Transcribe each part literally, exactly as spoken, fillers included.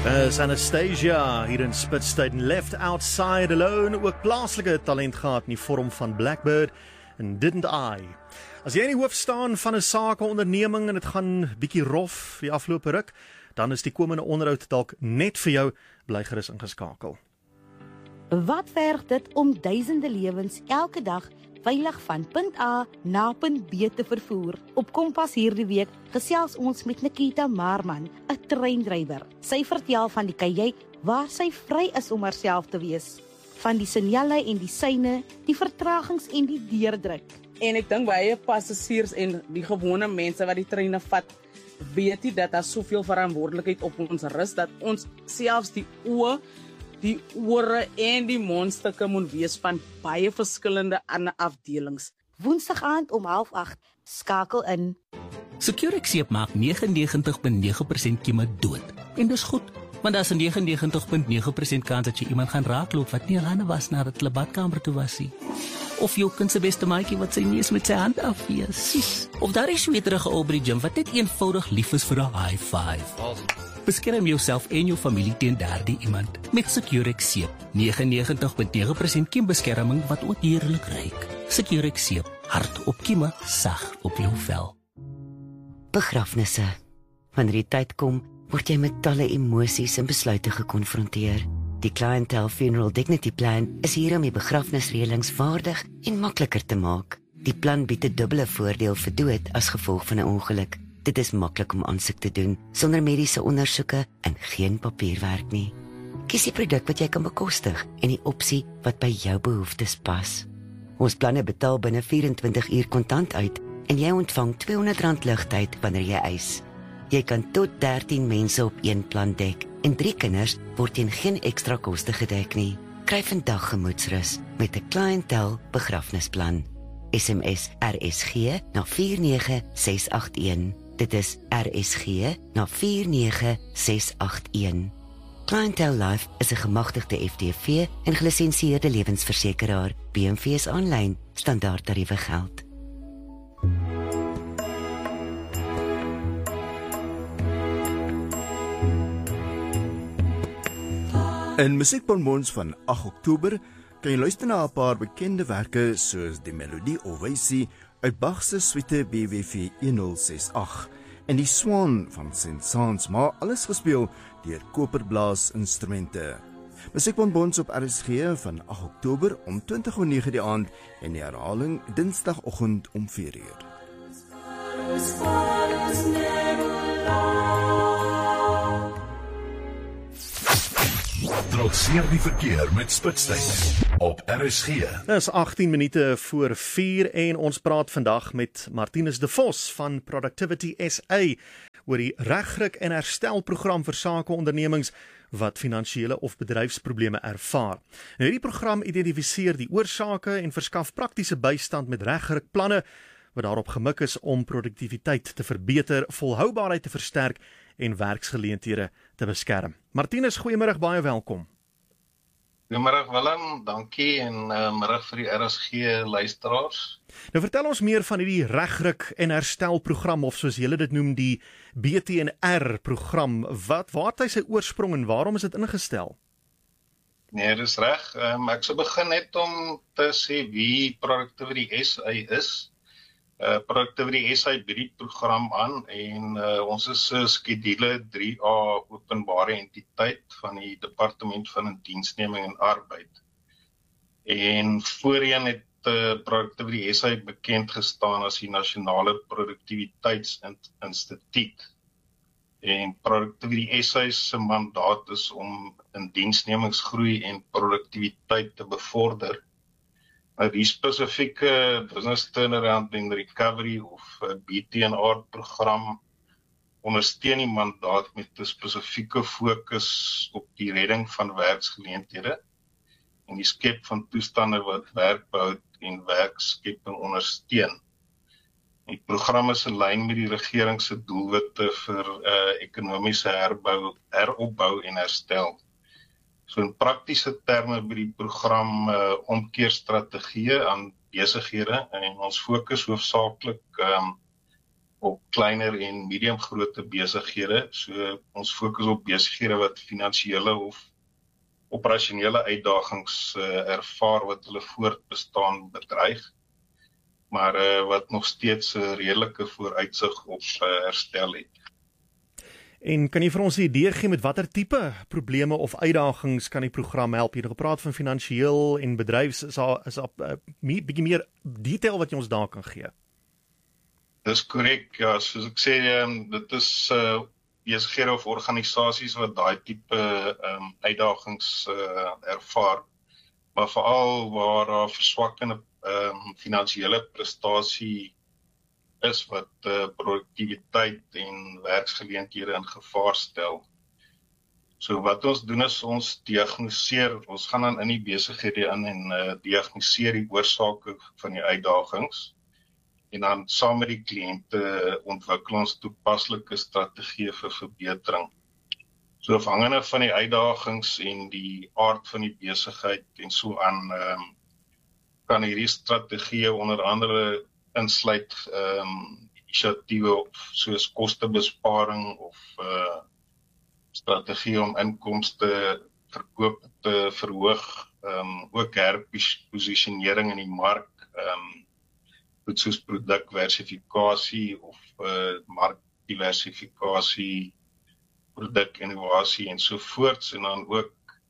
Is Anastasia hier in Spitstein left outside alone, ook plaaslike talent gehad in die vorm van Blackbird en Didn't I. As jy in die hoof staan van 'n sakeonderneming en dit gaan bietjie rof die afgelope ruk, dan is die komende onderhoud dalk net vir jou, bly gerus ingeskakel. Wat verg dit om duisende lewens elke dag veilig van punt A na punt B te vervoer? Op Kompas hierdie week gesels ons met Nikita Marman, 'n treindrywer. Sy vertel van die kajuit waar sy vry is om haarself te wees. Van die signale en die syne, die vertragings en die deurdruk. En ek dink baie passasiers en die gewone mense wat die treine vat, weet nie dat daar soveel verantwoordelikheid op ons rus, dat ons selfs die oë, die ore en die mondstukke moet wees van baie verskillende ander afdelings. Woensdag aand om half agt, skakel in. Securex maak negenennegentig komma nege persent kieme dood. En dis goed, want daar is 'n negenennegentig komma nege persent kans dat jy iemand gaan raakloop wat nie hande was nadat hulle badkamer toe was nie. Of jou kind se beste maatjie wat sy neus met sy hand afwees. Of daar is weterige ou by die gym wat net eenvoudig lief is vir 'n high five. Beskerm jouself en jou familie teen daardie iemand met Securex seep. negenennegentig komma nege persent kiembeskerming wat ook heerlik ruik. Securex seep, hard op kieme, sag op jou vel. Begrafnisse. Wanneer die tyd kom, word jy met talle emosies en besluite gekonfronteer. Die Clientele Funeral Dignity Plan is hier om die begrafnisreëlings vaardig en makliker te maak. Die plan bied 'n dubbele voordeel vir dood as gevolg van 'n ongeluk. Dit is maklik om aansoek te doen, sonder mediese ondersoeke en geen papierwerk nie. Kies die produk wat jy kan bekostig en die opsie wat by jou behoeftes pas. Ons planne betaal binne vyf-en-twintig uur kontant uit en jy ontvang tweehonderd rand ligtyd wanneer jy eis. Jy kan tot dertien mense op een plan dek en drie kinders word teen geen ekstra koste gedek nie. Kry vandag gemoedsrus met 'n Clientele begrafnisplan. S M S R S G na vier nege ses agt een. Dit is R S G na vier nege ses agt een. Clientele Life is 'n gemagtigde F D V en gelisensieerde lewensversekeraar. B M V is aanlyn, standaard tariewe geld. In Musiekbonbons van agt Oktober kan jy luister na 'n paar bekende werke soos die Melodie Ovasie uit Bach se suite B W V honderd ses agt en die Swan van Saint-Saëns, maar alles gespeel deur koperblaas instrumente. Musiekbonbons op R S G van agt Oktober om twintig uur nege die aand en die herhaling Dinsdagoggend om vier uur. Trotseer die verkeer met Spitstyd op R S G. Dit is agttien minute voor vier en ons praat vandag met Martinus de Vos van Productivity S A oor die regryk en herstelprogram vir sakeondernemings wat finansiële of bedryfsprobleme ervaar. Nou, hierdie program identifiseer die oorsake en verskaf praktiese bystand met regrykplanne wat daarop gemik is om produktiwiteit te verbeter, volhoubaarheid te versterk en werksgeleenthede te beskerm. Martinus, goeiemiddag, baie welkom. Goeiemiddag Willem, dankie en uh, middag vir die R S G luisteraars. Nou vertel ons meer van hierdie regryk en herstelprogram of soos julle dit noem die B T en R program. Wat waar het hy sy oorsprong en waarom is dit ingestel? Nee, dis reg. Um, ek sou begin net om te sê wie Productivity S A is. Uh, Productivity S A bied die program aan en uh, ons is 'n skedule drie A openbare entiteit van die Departement van Diensneming en Arbeid. En voorheen het uh, Productivity S A bekend gestaan as die Nasionale Produktiwiteitsinstituut. En Productivity S A se mandaat is om indiensnemingsgroei en produktiwiteit te bevorder. Die spesifieke Business Turnaround and Recovery of B T en R program ondersteun die mandaat met 'n spesifieke fokus op die redding van werksgeleenthede en die skep van toestande wat werkbehoud en werkskepping ondersteun. Die program is in lyn met die regering se doelwitte vir uh, ekonomiese herbou, heropbou en herstel. So in praktiese terme by die program uh, omkeerstrategieë aan besighede en ons fokus hoofsaaklik um, op kleiner en medium grootte besighede. So ons fokus op besighede wat finansiële of operasionele uitdagings uh, ervaar wat hulle voortbestaan bedreig, maar uh, wat nog steeds 'n uh, redelike vooruitsig op uh, herstel het. En kan jy vir ons 'n idee gee met watter tipe probleme of uitdagings kan die program help? Jy het gepraat van finansiëel en bedryfs, is daar is daar 'n uh, bietjie meer detail wat jy ons daar kan gee? Dis korrek, ja, soos ek sê, um, dit is uh, besighede of organisasies wat daai tipe um, uitdagings uh, ervaar, maar veral waar daar verswakkende um, finansiële prestasie is wat uh, produktiwiteit en werksgeleenthede in gevaar stel. So wat ons doen is ons diagnoseer, ons gaan dan in die besighede in en uh, diagnoseer die oorsake van die uitdagings, en dan saam met die kliënte ontwikkel ons toepaslike strategieë vir verbetering. So afhangende van die uitdagings en die aard van die besigheid en so aan, um, kan hierdie strategieë onder andere insluit um, inisiatiewe soos kostebesparing of uh, strategie om inkomste verkoop te verhoog, um, ook herposisionering in die mark, um, goed soos produkdiversifikasie of uh, markdiversifikasie, produktinnovasie en so voorts, en dan ook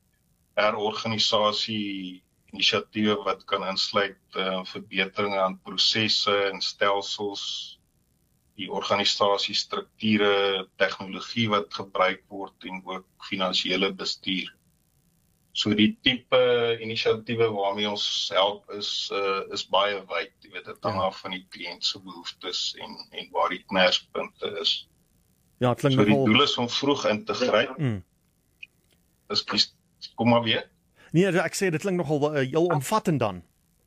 herorganisasie inisiatiewe wat kan insluit uh, verbeteringe aan prosesse en stelsels, die organisasiestrukture, tegnologie wat gebruik word en ook finansiële bestuur. So die tipe inisiatiewe waarmee ons help is uh, is baie wyd, jy weet, dit hang af van die kliënt se behoeftes en en waar die knerspunte is. Ja, het klink so die nogal... doel is om vroeg in te gryp. Mm. Dis kom maar weer. Nee, ek sê dit klink nogal uh, heel omvattend dan.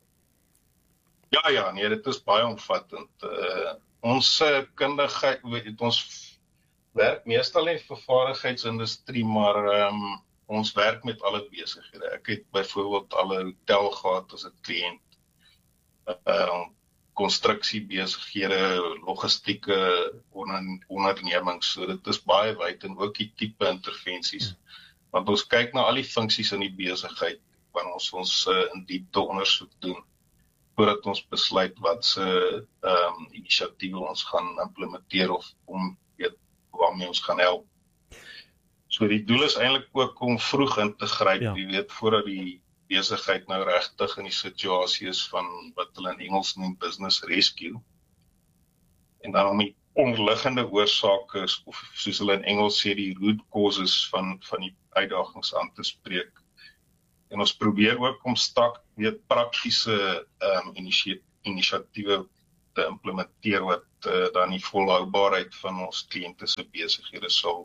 Ja, ja, nee, dit is baie omvattend. Uh, ons uh, kundigheid, weet, ons werk meestal in die vervaardigheidsindustrie, maar um, ons werk met alle besighede. Ek het byvoorbeeld al 'n hotel gehad as 'n kliënt, uh, konstruksiebesighede, logistieke ondernemings, so dit is baie wyd en ook die tipe intervensies. Want ons kyk na al die funksies in die besigheid, wanneer ons ons uh, in diepte ondersoek doen, voordat ons besluit wat se um, inisiatiewe ons gaan implementeer of om weet waarmee ons gaan help. So die doel is eintlik ook om vroeg in te gryp, ja. Jy weet, voordat die besigheid nou regtig in die situasie is van wat hulle in Engels noem business rescue. En dan om die onderliggende oorsake, of soos hulle in Engels sê, die root causes van, van die uitdagings aan te spreek. En ons probeer ook om stak, weet, praktiese um, initie, inisiatiewe te implementeer wat uh, dan die volhoubaarheid van ons kliënte se besighede sal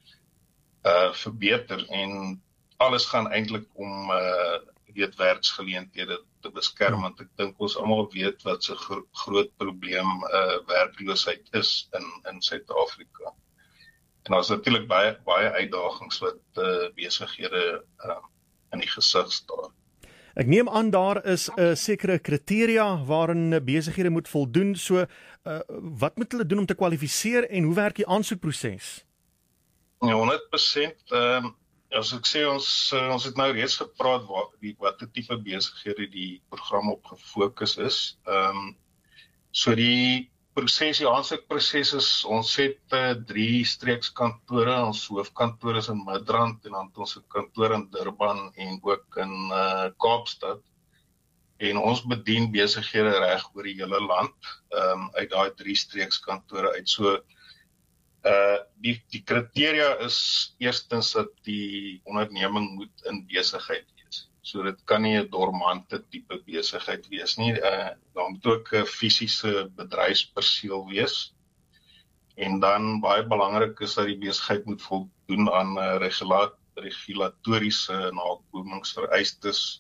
uh, verbeter. En alles gaan eintlik om uh, weet, werksgeleenthede te beskerm, want ek dink ons almal weet wat se gro groot probleem uh, werkloosheid is in in Suid-Afrika. En daar is natuurlik baie baie uitdagings wat uh, besighede uh, in die gesig staar. Ek neem aan daar is 'n uh, sekere kriteria waarin besighede moet voldoen. So uh, wat moet hulle doen om te kwalifiseer en hoe werk die aansoekproses? Ja, honderd persent. Ehm as ek sê, ons ons het nou reeds gepraat wat die watter tipe besighede die program op gefokus is. Ehm um, so die proses, die aansoekproses is, ons het uh, drie streekskantore, ons hoofkantoor is in Midrand en dan ons 'n kantoor in Durban en ook in uh, Kaapstad. En ons bedien besighede reg oor die hele land, ehm um, uit daai drie streekskantore uit. So Uh, die, die kriteria is eerstens dat die onderneming moet in besigheid wees. So dit kan nie 'n dormante tipe besigheid wees nie. Uh, daar moet ook 'n fisiese bedryfsperseel wees. En dan baie belangrik is dat die besigheid moet voldoen aan uh, regula regulatoriese nakomingsvereistes,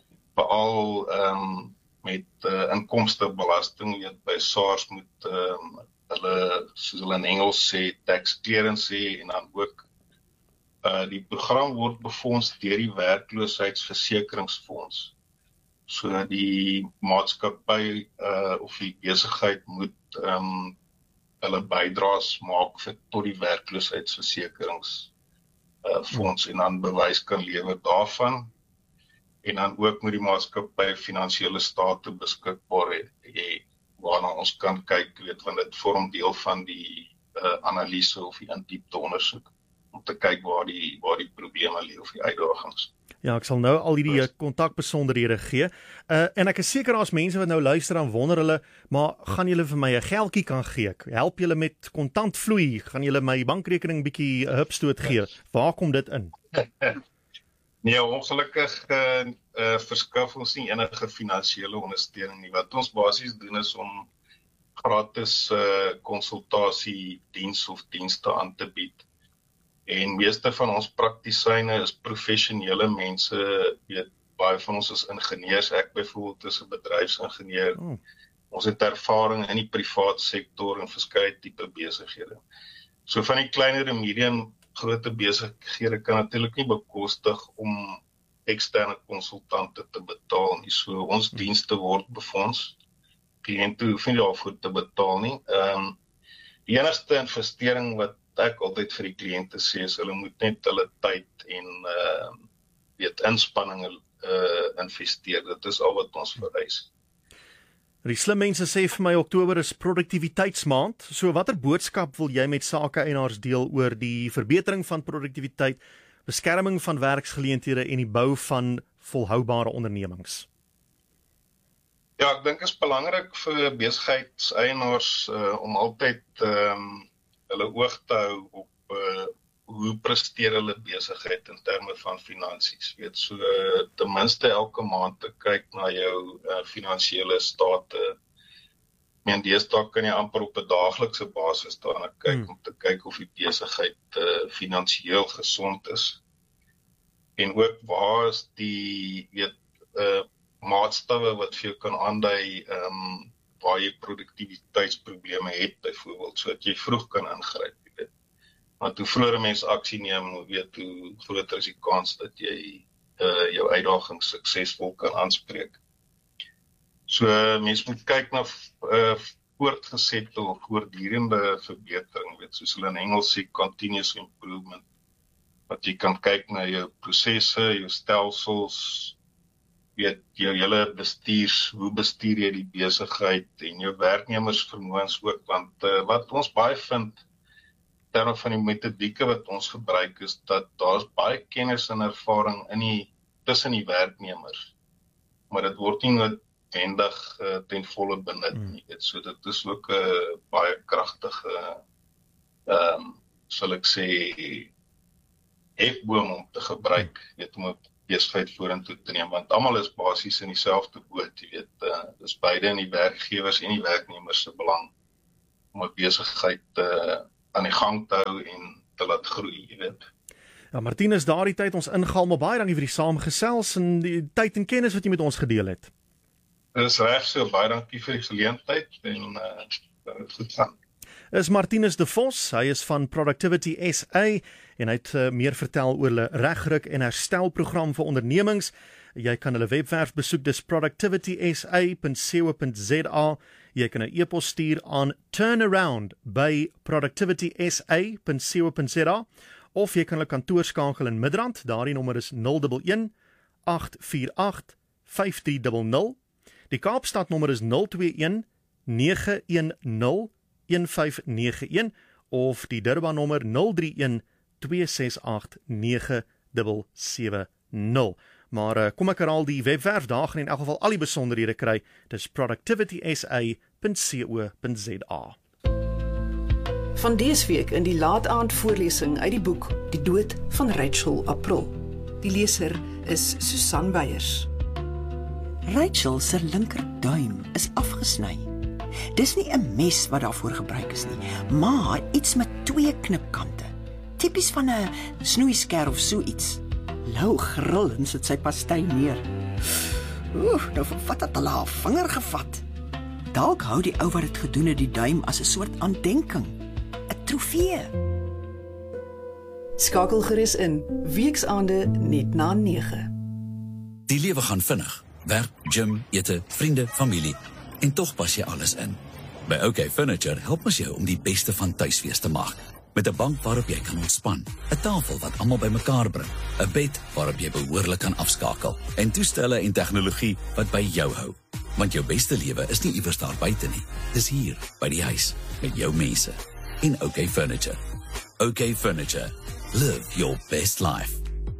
veral um, met uh, inkomstebelasting, weet by SARS moet um, hulle, soos hulle in Engels sê, tax clearance sê, en dan ook uh, die program word befonds deur die werkloosheidsversekeringsfonds. So die maatskappy uh, of die besigheid moet um, hulle bydraes maak vir tot die werkloosheidsversekeringsfonds uh, fonds, en dan bewys kan lewer daarvan. En dan ook moet die maatskappy finansiële state beskikbaar hê waarna ons kan kyk, weet, want dit vorm deel van die uh, analise of die indiepte ondersoek om te kyk waar die waar die probleme lê of die uitdagings. Ja, ek sal nou al hierdie kontakbesonderhede gee. Uh, en ek is seker as mense wat nou luister en wonder hulle, maar gaan julle vir my 'n geldjie kan gee? Help julle met kontantvloei? Gaan julle my bankrekening bietjie 'n hupstoot gee? Waar kom dit in? Nee, ongelukkig uh, uh, verskaf ons nie enige finansiële ondersteuning nie. Wat ons basies doen is om gratis konsultasie uh, diens of dienste aan te bied. En meeste van ons praktisyne is professionele mense, weet, baie van ons is ingenieurs, ek byvoorbeeld is 'n bedryfsingenieur. Oh. Ons het ervaring in die privaat sektor en verskeie tipe besighede. So van die kleiner en medium grote besighede kan natuurlik nie bekostig om eksterne konsultante te betaal nie. So ons dienste word befonds. Kliënte hoef nie daarvoor te betaal nie. Um, die enigste investering wat ek altyd vir die kliënte sê is hulle moet net hulle tyd en uh, weet inspanninge uh, investeer. Dit is al wat ons vereis. Die slim mense sê vir my Oktober is produktiwiteitsmaand. So watter boodskap wil jy met sake-eienaars deel oor die verbetering van produktiwiteit, beskerming van werksgeleenthede en die bou van volhoubare ondernemings? Ja, ek dink dit is belangrik vir besigheidseienaars uh, om altyd um, hulle oog te hou op uh, hoe presteer hulle besigheid in terme van finansies. Weet, so uh, ten minste elke maand te kyk na jou uh, finansiële state. En deesdae kan jy amper op 'n daaglikse basis daarna kyk hmm. om te kyk of die besigheid uh, finansiëel gesond is. En ook waar is die weet uh, maatstawwe wat vir jou kan aandui um, waar jy produktiwiteitsprobleme het byvoorbeeld, sodat jy vroeg kan ingryp. Want hoe vroeër mense aksie neem, hoe weet hoe groter is die kans dat jy uh, jou uitdagings suksesvol kan aanspreek. So mense moet kyk na uh, voortgesette of voortdurende verbetering, weet, soos hulle in Engels sê continuous improvement. Wat jy kan kyk na jou prosesse, jou stelsels, weet jou hele bestuurs, hoe bestuur jy die besigheid en jou werknemersvermoëns ook, want uh, wat ons baie vind terwyl van die metodieke wat ons gebruik is dat daar's baie kennis en ervaring in die tussen die werknemers, maar dit word nie noodwendig uh, ten volle benut nie. Mm. So dit is ook 'n uh, baie kragtige ehm um, sal ek sê hefboom om te gebruik, weet om 'n besigheid vorentoe te neem, want almal is basies in dieselfde boot, jy weet, uh, dis beide in die werkgewers en die werknemers se belang om 'n besigheid uh, aan die gang te hou en te laat groei, jy weet. Ja, Martinus, daardie tyd ons ingehaal, maar baie dankie vir die saamgesels en die tyd en kennis wat jy met ons gedeel het. Dit is reg so, baie dankie vir die geleentheid en uh, dit goed gaan. Is Martinus De Vos, hy is van Productivity S A en hy het uh, meer vertel oor hulle regruk en herstelprogram vir ondernemings. Jy kan hulle webwerf besoek, dis productivity s a punt co punt z a. Jy kan 'n e-pos stuur aan turnaround by productivity s a punt co punt z a of jy kan hulle kantoor skakel in Midrand. Daardie nommer is nul een een agt vier agt vyf drie nul nul. Die Kaapstad nommer is nul twee een nege een nul een vyf nege een of die Durban nommer nul drie een twee ses agt nege sewe sewe nul. Maar uh, kom ek herhaal die webwerf, daar gaan in elk geval al die besonderhede kry. Dis productivity s a punt co punt z a. Van dese week in die laat-aand voorlesing uit die boek Die dood van Rachel April. Die leser is Susan Beyers. Rachel se linkerduim is afgesny. Dis nie 'n mes wat daarvoor gebruik is nie, maar iets met twee knipkante. Tipies van 'n snoeiskerf of so iets. Lou gril en sit sy pastei neer. Oeh, nou vervat het hulle haar vinger gevat. Dalk hou die ou wat dit gedoen het die duim as 'n soort aandenking, 'n trofee. Skakel gerus in, weeksaande net na nege. Die lewe gaan vinnig. Werk, gym, ete, vriende, familie. En tog pas jy alles in. By OK Furniture help ons jou om die beste van tuisfees te maak. Met 'n bank waarop jy kan ontspan, 'n tafel wat almal bymekaar bring, 'n bed waarop jy behoorlik kan afskakel en toestelle en tegnologie wat by jou hou. Want jou beste lewe is nie iewers daar buite nie. Dis hier by die huis met jou mense en OK Furniture. OK Furniture. Live your best life.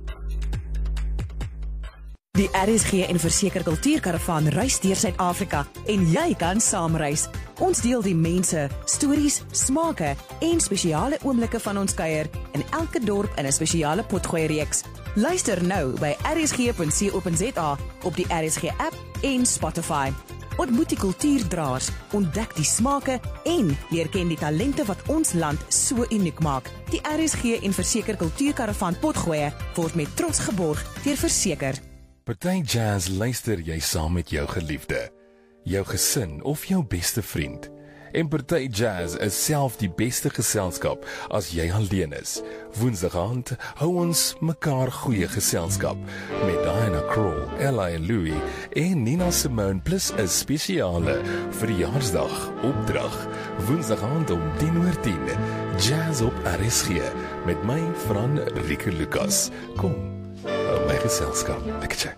Die R S G en Verseker Kultuurkaravaan reis deur Suid-Afrika en jy kan saamreis. Ons deel die mense, stories, smake en spesiale oomblikke van ons kuier in elke dorp in 'n spesiale potgooi reeks. Luister nou by r s g punt co punt z a op die R S G app en Spotify. Ontmoet die kultuurdraers, ontdek die smake en leer ken die talente wat ons land so uniek maak. Die R S G en Verseker Kultuurkaravaan potgooi word met trots geborg deur Verseker. Party Jazz luister jy saam met jou geliefde, jou gesin of jou beste vriend. En Party Jazz is self die beste geselskap as jy alleen is. Woensdag aand hou ons mekaar goeie geselskap met Diana Krall, Ella en Louis en Nina Simone plus 'n spesiale verjaarsdag opdrag. Woensdag aand om tien oor tien. Jazz op R S G met my Fran Rieke Lucas. Kom, hou my geselskap. Lekker check.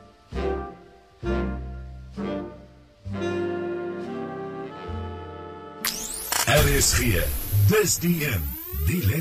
R S G, dis die een, die